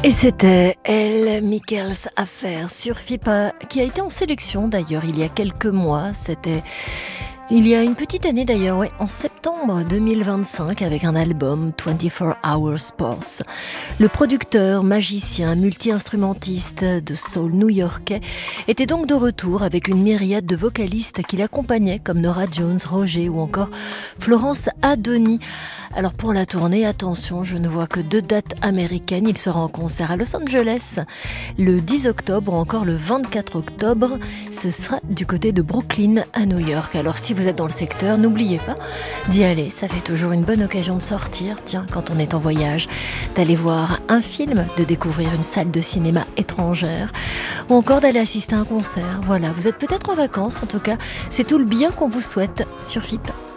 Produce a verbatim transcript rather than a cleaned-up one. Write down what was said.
Et c'était Elle, Michaels Affair sur F I P, A, qui a été en sélection d'ailleurs il y a quelques mois. C'était il y a une petite année d'ailleurs, ouais, en septembre deux mille vingt-cinq, avec un album vingt-quatre Hour Sports. Le producteur, magicien, multi-instrumentiste de soul new-yorkais était donc de retour avec une myriade de vocalistes qui l'accompagnaient, comme Norah Jones, Roger ou encore Florence Adoni. Alors pour la tournée, attention, je ne vois que deux dates américaines. Il sera en concert à Los Angeles le dix octobre ou encore le vingt-quatre octobre. Ce sera du côté de Brooklyn à New York. Alors si vous êtes dans le secteur, n'oubliez pas d'y aller. Ça fait toujours une bonne occasion de sortir, tiens, quand on est en voyage, d'aller voir un film, de découvrir une salle de cinéma étrangère ou encore d'aller assister à un concert. Voilà, vous êtes peut-être en vacances, en tout cas, c'est tout le bien qu'on vous souhaite sur F I P.